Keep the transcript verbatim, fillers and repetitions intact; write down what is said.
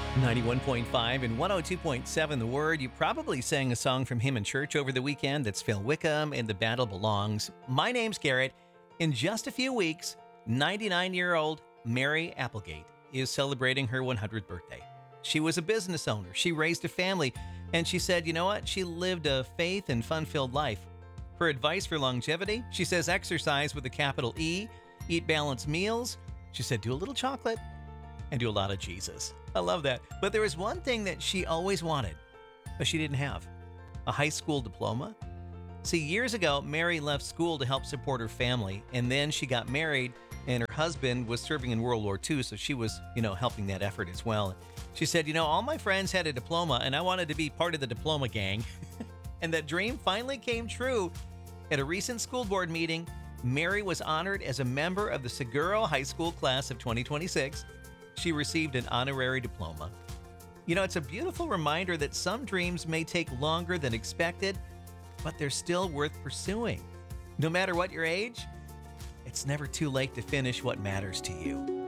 ninety-one point five and one oh two point seven The Word. You probably sang a song from him in church over the weekend. That's Phil Wickham and The Battle Belongs. My name's Garrett. In just a few weeks, ninety-nine-year-old Mary Applegate is celebrating her one hundredth birthday. She was a business owner. She raised a family. And she said, you know what? She lived a faith and fun-filled life. For advice for longevity, she says exercise with a capital E, eat balanced meals. She said do a little chocolate and do a lot of Jesus. I love that. But there was one thing that she always wanted, but she didn't have: a high school diploma. See, years ago, Mary left school to help support her family, and then she got married, and her husband was serving in World War Two, so she was, you know, helping that effort as well. She said, you know, all my friends had a diploma, and I wanted to be part of the diploma gang. And that dream finally came true. At a recent school board meeting, Mary was honored as a member of the Seguro High School class of twenty twenty-six. She received an honorary diploma. You know, it's a beautiful reminder that some dreams may take longer than expected, but they're still worth pursuing. No matter what your age, it's never too late to finish what matters to you.